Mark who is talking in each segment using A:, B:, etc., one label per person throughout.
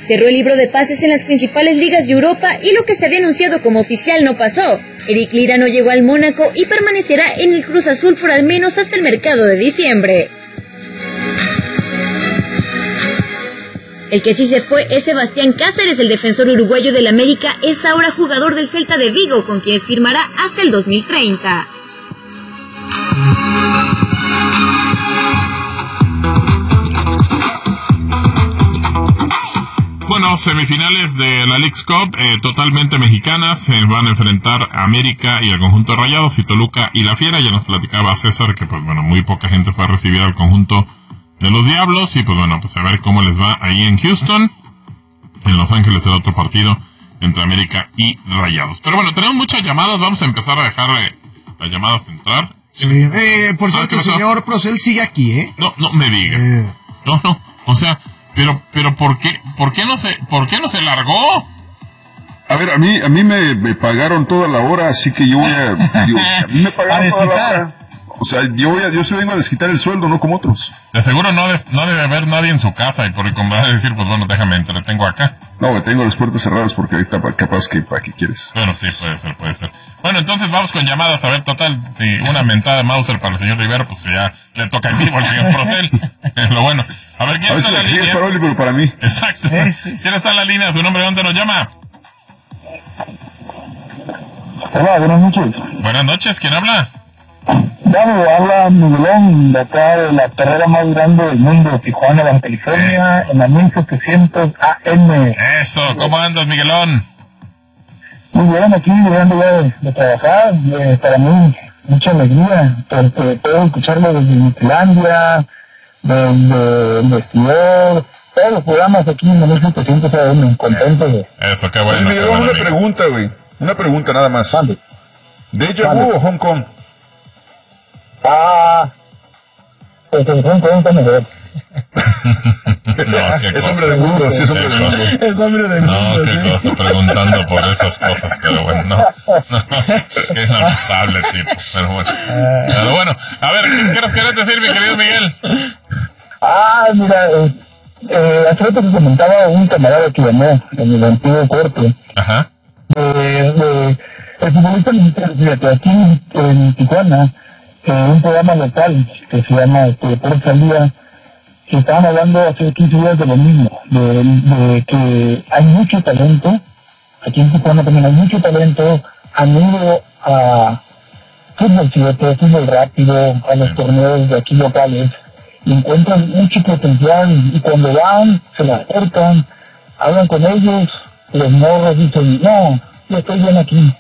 A: Cerró el libro de pases en las principales ligas de Europa y lo que se había anunciado como oficial no pasó. Eric Lira no llegó al Mónaco y permanecerá en el Cruz Azul por al menos hasta el mercado de diciembre. El que sí se fue es Sebastián Cáceres, el defensor uruguayo del América, es ahora jugador del Celta de Vigo, con quienes firmará hasta el 2030.
B: Bueno, semifinales de la Leagues Cup, totalmente mexicanas, se van a enfrentar a América y al conjunto de Rayados, y Toluca y la Fiera. Ya nos platicaba César que pues bueno, muy poca gente fue a recibir al conjunto de los Diablos, y pues bueno, pues a ver cómo les va ahí en Houston. En Los Ángeles será otro partido entre América y Rayados. Pero bueno, tenemos muchas llamadas, vamos a empezar a dejar las llamadas entrar.
C: Sí, por cierto, el señor Procel sigue aquí, ¿eh?
B: No me diga. No, o sea, pero ¿por qué no se largó?
D: A ver, a mí me pagaron toda la hora, así que yo voy a mí me pagaron toda la hora. O sea, yo se vengo a desquitar el sueldo, no como otros.
B: De seguro no debe haber nadie en su casa, y por como va a decir, pues bueno, déjame, entretengo acá.
D: No, tengo las puertas cerradas porque ahorita capaz que para qué quieres.
B: Bueno, sí, puede ser. Bueno, entonces vamos con llamadas, a ver, total, una mentada de Mauser para el señor Rivero, pues ya le toca en vivo al señor Procel. Lo bueno. A ver, ¿quién está en la línea?
D: Es para Oli, pero para mí.
B: Exacto. ¿Quién está en la línea? ¿Su nombre? ¿Dónde nos llama?
E: Hola, buenas noches.
B: Buenas noches, ¿quién habla?
E: Ya me habla Miguelón, de acá de la carrera más grande del mundo, Tijuana, Baja California, en la 1700 AM.
B: Eso, ¿cómo andas, Miguelón?
E: Muy bien, aquí llegando ya de trabajar, para mí mucha alegría, porque puedo escucharlo desde Finlandia, desde el vestidor, todos los programas aquí en la 1700 AM, contento.
B: Eso, qué bueno.
D: Miguelón, una pregunta, güey, una pregunta nada más. ¿Deja vu o Hong Kong?
E: Pues el Hong Kong está mejor.
D: Es hombre de mundo, sí es hombre de mundo.
C: Es hombre de mundo.
B: No, qué cosa, preguntando por esas cosas, pero bueno, no. Qué lamentable tipo, pero bueno. A ver, ¿qué nos querés decir, mi querido Miguel?
E: Mira, hace rato que comentaba un camarada que llamó en el antiguo corte.
B: Ajá.
E: El futbolista mexicano, fíjate, aquí en Tijuana, un programa local que se llama Deportes al Día, que estaban hablando hace 15 días de lo mismo, de que hay mucho talento, aquí en Tijuana también hay mucho talento, han ido a fútbol 7, fútbol rápido, a los torneos de aquí locales, y encuentran mucho potencial, y cuando van, se la acercan, hablan con ellos, los morros dicen, no, yo estoy bien aquí,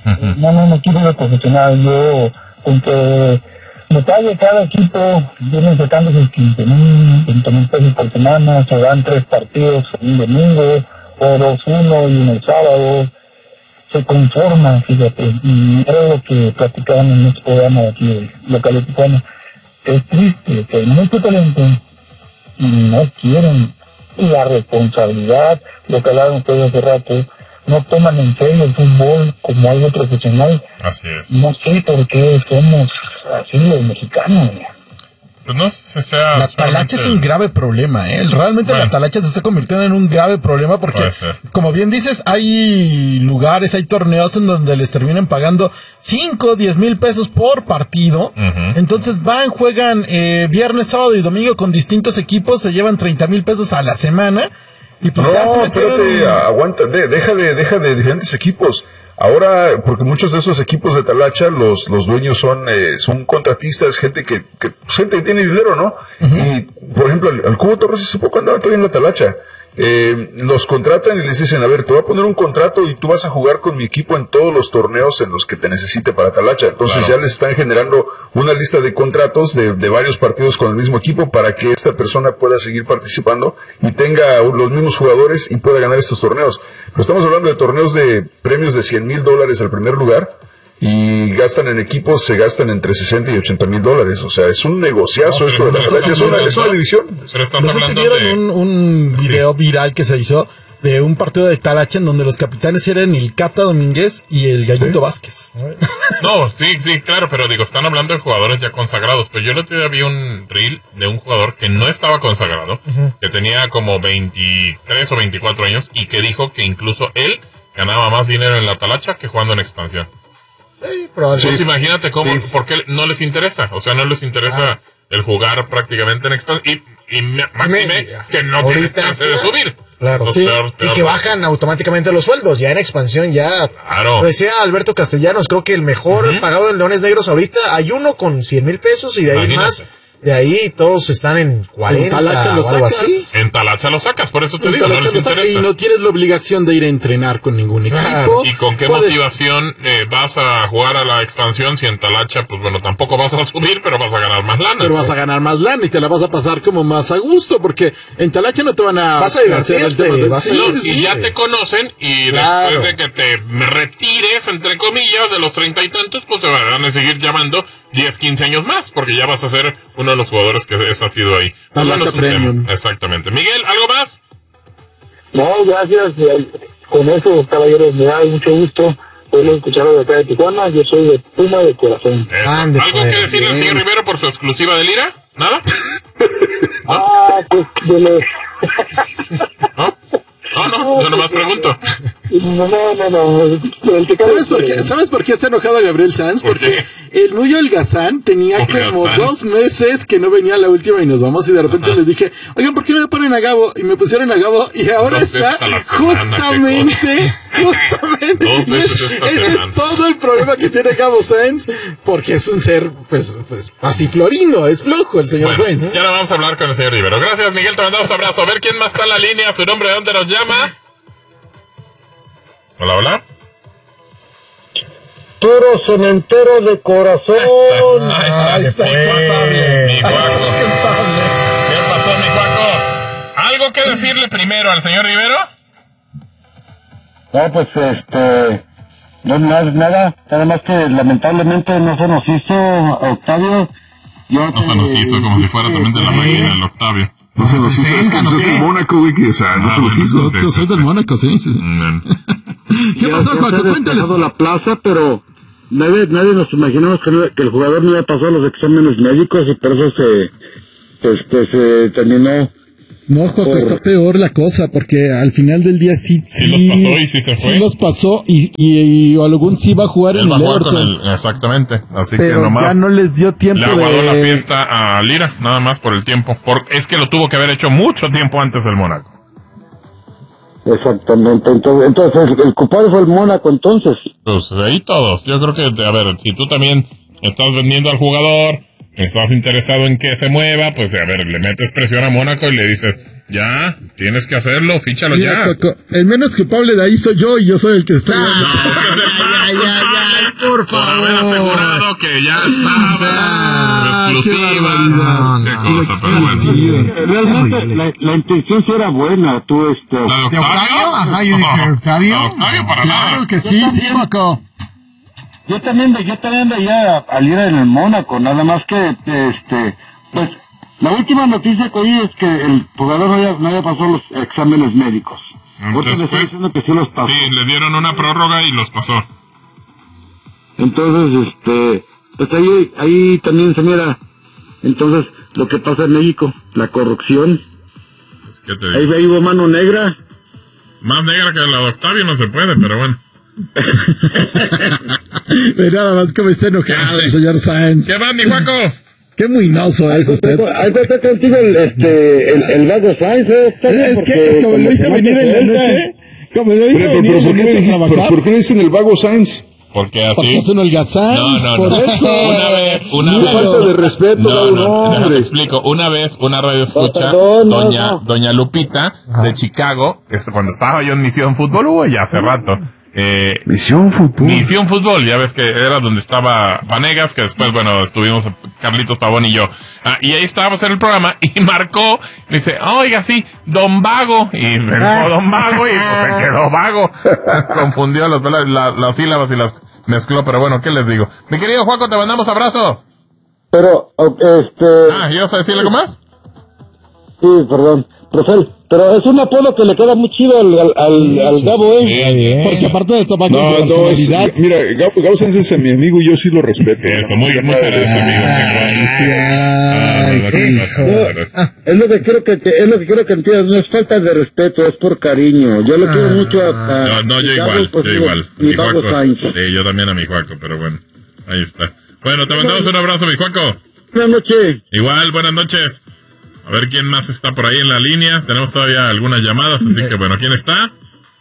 E: no quiero ser profesional, yo con que me pague cada equipo, vienen sacando sus 15,000, 20,000 pesos por semana, se dan 3 partidos un domingo, o 2-1 y en el sábado, se conforman, fíjate, y era lo que platicaban en este programa de aquí, local de Tijuana. Es triste que hay mucho talento y no quieren la responsabilidad, lo que hablaban ustedes hace rato, no toman en serio el fútbol como algo profesional.
B: Así es.
E: No sé por qué somos así los mexicanos.
B: Pues no sé si sea...
C: La talacha es un grave problema, ¿eh? Realmente la talacha se está convirtiendo en un grave problema porque, como bien dices, hay lugares, hay torneos en donde les terminan pagando 5, 10 mil pesos por partido. Entonces van, juegan viernes, sábado y domingo con distintos equipos, se llevan 30 mil pesos a la semana. Y pues
D: no,
C: ya se metieron...
D: espérate, aguanta, deja de diferentes equipos. Ahora, porque muchos de esos equipos de talacha, los dueños son contratistas, gente que tiene dinero, ¿no? Y, por ejemplo, al Cubo Torres hace poco andaba todavía en la talacha. Los contratan y les dicen, a ver, te voy a poner un contrato y tú vas a jugar con mi equipo en todos los torneos en los que te necesite para talacha. Entonces ya les están generando una lista de contratos de varios partidos con el mismo equipo para que esta persona pueda seguir participando y tenga los mismos jugadores y pueda ganar estos torneos. Pero estamos hablando de torneos de premios de $100,000 al primer lugar, y gastan en equipos, se gastan entre $60,000 y $80,000. O sea, es un negociazo esto de la talacha, es una división.
B: Pero estás
C: ¿No se
B: hablando
C: vieron un video viral que se hizo de un partido de Talacha en donde los capitanes eran el Cata Domínguez y el Gallito Vázquez.
B: No, sí, claro, pero digo, están hablando de jugadores ya consagrados, pero yo el otro día vi un reel de un jugador que no estaba consagrado, que tenía como 23 o 24 años y que dijo que incluso él ganaba más dinero en la Talacha que jugando en expansión. Pues imagínate cómo, porque no les interesa, o sea, no les interesa el jugar prácticamente en expansión y máxime que no tienes chance de subir.
F: Claro, sí. Peor. Y que bajan automáticamente los sueldos, ya en expansión, ya.
B: Claro.
F: Lo decía Alberto Castellanos, creo que el mejor pagado en Leones Negros ahorita, hay uno con 100,000 pesos y de ahí más. De ahí todos están en 40
C: en Talacha lo sacas.
F: Así.
B: En Talacha lo sacas, por eso te digo, no les interesa.
C: Y no tienes la obligación de ir a entrenar con ningún equipo.
B: ¿Y con qué motivación vas a jugar a la expansión si en Talacha, pues bueno, tampoco vas a subir, pero vas a ganar más lana?
C: Pero vas a ganar más lana y te la vas a pasar como más a gusto, porque en Talacha no te van a...
F: Vas a hacer el tema de...
B: Y ya te conocen y después de que te retires, entre comillas, de los 30 y tantos, pues te van a seguir llamando 10, 15 años más, porque ya vas a ser uno de los jugadores que ha sido ahí.
C: Talacha Premium.
B: Exactamente. Miguel, ¿algo más?
E: No, gracias. Con eso, caballeros, me da mucho gusto poderlo escuchar de acá de Tijuana. Yo soy de Puma de corazón.
B: ¿Algo que decirle al señor Rivero por su exclusiva de Lira? ¿Nada?
E: Pues de los...
B: No, yo nomás pregunto.
E: No.
C: ¿Sabes por qué está enojado Gabriel Sanz? Porque el Muyo Holgazán tenía como 2 meses que no venía a la última y nos vamos y de repente les dije, oigan, ¿por qué no me ponen a Gabo? Y me pusieron a Gabo y ahora está justamente. Ese es todo el problema que tiene Gabo Sanz, porque es un ser, pues pasiflorino, es flojo el señor Sanz.
B: Ya no vamos a hablar con el señor Rivero. Gracias, Miguel, te mandamos abrazo. A ver quién más está en la línea, su nombre, de dónde nos llama. Hola.
E: Puro cementero de corazón.
B: Ahí está. Mi Juaco. ¿Qué pasó, mi Juaco? ¿Algo que decirle primero al señor Rivero?
E: No, pues no, nada más que lamentablemente no se nos hizo Octavio.
B: No se nos hizo, como si fuera también de la máquina el Octavio.
D: No se nos hizo, es que es del Mónaco, güey, que, o sea, no se nos hizo.
C: Yo soy del Mónaco, sí. ¿Qué pasó, Juaco? Cuéntales.
E: La plaza, pero nadie nos imaginamos que el jugador no iba a pasar los exámenes médicos y por eso se terminó.
C: No, Juaco, está peor la cosa, porque al final del día sí
B: los pasó y sí se fue.
C: Sí los pasó y algún sí va a jugar en el Everton.
B: Exactamente, así
C: pero
B: que nomás
C: ya no les dio tiempo
B: le aguardó la fiesta a Lira, nada más por el tiempo. Es que lo tuvo que haber hecho mucho tiempo antes del Mónaco.
E: Exactamente, entonces el culpable fue el Mónaco, entonces.
B: Pues ahí todos, yo creo que, a ver, si tú también estás vendiendo al jugador, estás interesado en que se mueva, pues a ver, le metes presión a Mónaco y le dices, ya, tienes que hacerlo, fíchalo. Mira, ya.
C: Juaco, el menos culpable de ahí soy yo y yo soy el que está...
B: por favor. Por haber asegurado que ya está exclusiva.
E: Qué cosa, pero bueno. Realmente la intención sí era buena, tú
B: ¿La de Octavio?
C: Ajá, yo dije, ¿Octavio?
B: Octavio para
C: nada. Claro que sí, Juaco.
E: Yo también veía a Lira en el Mónaco, nada más que, pues, la última noticia que oí es que el jugador no había pasado los exámenes médicos. Ahorita le estoy diciendo que sí los pasó.
B: Sí, le dieron una prórroga y los pasó.
E: Entonces, pues ahí también se mira, entonces, lo que pasa en México, la corrupción.
B: ¿Qué te digo?
E: Ahí hubo mano negra.
B: Más negra que la de Octavio no se puede, pero bueno.
C: Pero nada más que me está enojado el señor Sáenz.
B: ¿Qué va, mi Juaco?
C: Qué muy noso es usted.
E: Ahí está contigo el vago Sáenz.
C: Es que como lo hice venir en la noche,
D: ¿Por qué le dicen el vago Sáenz?
B: Porque así.
C: Porque es un holgazán.
B: No.
C: Por eso.
B: Una vez.
D: Falta de respeto,
B: no, te explico. Una vez, una radio escucha, doña Lupita, de Chicago, cuando estaba yo en Misión Fútbol, ya hace rato.
D: Misión
B: Fútbol, ya ves que era donde estaba Vanegas, que después, bueno, estuvimos Carlitos Pavón y yo. Y ahí estábamos en el programa y marcó, dice, oiga, sí, Don Vago. Y me dijo Don Vago y pues se quedó vago. Confundió las sílabas y las mezcló, pero bueno, ¿qué les digo? Mi querido Juaco, te mandamos abrazo.
E: Pero,
B: ¿ya vas a decirle algo más?
E: Sí, perdón. Profesor,
G: Pero es un apodo que le queda muy chido al Gabo,
C: Porque aparte de tomar con su personalidad.
D: Mira, Gabo Sánchez es mi amigo y yo sí lo respeto.
B: Eso, muchas gracias, amigo.
G: Es lo que quiero que entiendas, no es falta de respeto, es por cariño. Yo lo quiero mucho a
B: yo igual. Mi Juaco. Sí, yo también a mi Juaco, pero bueno, ahí está. Bueno, te mandamos un abrazo, mi Juaco.
G: Buenas noches.
B: Igual, buenas noches. A ver quién más está por ahí en la línea. Tenemos todavía algunas llamadas, así que bueno, ¿quién está?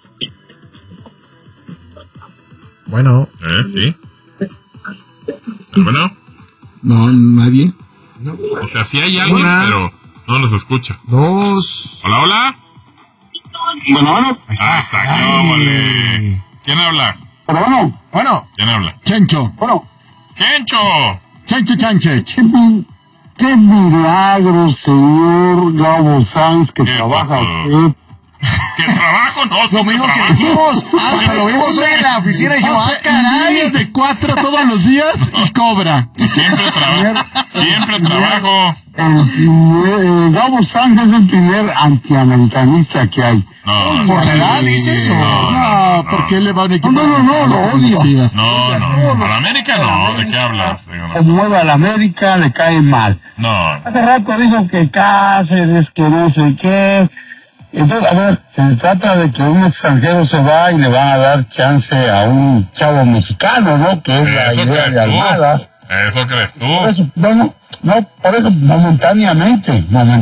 F: Bueno.
B: Sí. ¿Bueno?
C: No, nadie.
B: O sea, sí hay alguien, pero no los escucho.
F: Dos.
B: Hola.
G: Bueno.
B: Ahí está. ¡Vale! ¿Quién habla?
G: Bueno.
B: ¿Quién habla?
C: Chencho.
B: ¡Chencho!
C: Chanchech.
G: Qué milagro, señor Gabo Sanz, que trabaja usted.
B: ¿Qué trabajo? No,
F: lo mismo que dijimos. Hasta lo vimos hoy en la oficina y dijimos, caray.
C: De 4 todos los días y cobra.
B: Y siempre trabajo.
G: Gabo Sanz es el primer antiamericanista que hay.
B: No,
F: ¿por la edad dices?
C: No, porque le va a un equipo.
G: No, lo odio.
B: No, para América no, ¿de qué hablas?
G: Como mueve a la América, le cae mal.
B: No.
G: Hace rato dijo que Cáceres, que no sé qué. Entonces, a ver, se trata de que un extranjero se va y le van a dar chance a un chavo mexicano, ¿no? Que es la idea de Almada.
B: ¿Eso crees tú?
G: Por eso, por eso, momentáneamente.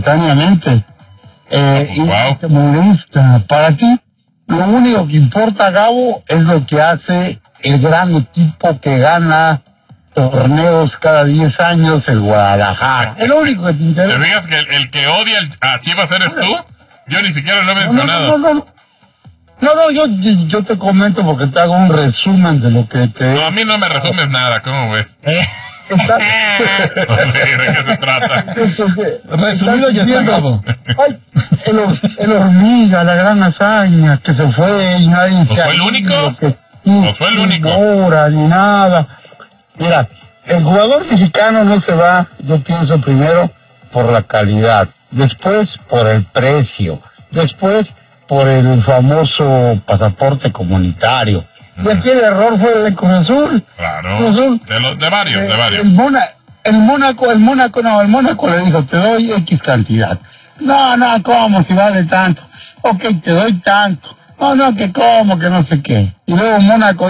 G: Y molesta. Para ti, lo único que importa, Gabo, es lo que hace el gran equipo que gana torneos cada 10 años, el Guadalajara. Es lo único que te interesa.
B: ¿Te digas que el que odia a Chivas eres tú? Yo ni siquiera lo he mencionado.
G: No, yo te comento porque te hago un resumen de lo que te...
B: No, a mí no me resumes nada, ¿cómo ves? No sé, ¿de qué se trata?
C: Resumido ya está, Gabo.
G: Ay, el hormiga, la gran hazaña, que se fue y nadie...
B: ¿Pues fue el único? ¿Pues fue el único?
G: Ni nada. Mira, el jugador mexicano no se va, yo pienso primero, por la calidad, después por el precio, después por el famoso pasaporte comunitario. Y aquí el error fue de Cruz Azul.
B: Claro.
G: Cruz Azul.
B: De varios.
G: El Mónaco le dijo, te doy X cantidad. No, ¿cómo? Si vale tanto. Ok, te doy tanto. No, que cómo, que no sé qué. Y luego Mónaco